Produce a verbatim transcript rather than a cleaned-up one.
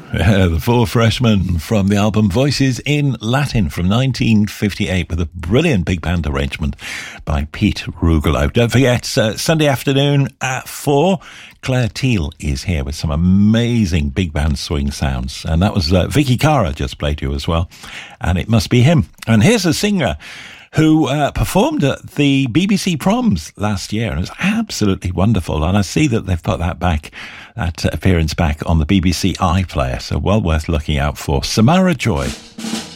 Uh, the Four Freshmen from the album Voices in Latin from nineteen fifty-eight with a brilliant big band arrangement by Pete Rugolo. Don't forget, uh, Sunday afternoon at four, Claire Teal is here with some amazing big band swing sounds. And that was uh, Vicky Cara just played you as well. And it must be him. And here's a singer who uh, performed at the B B C Proms last year. And it was absolutely wonderful. And I see that they've put that back, that appearance back on the B B C iPlayer. So well worth looking out for. Samara Joy.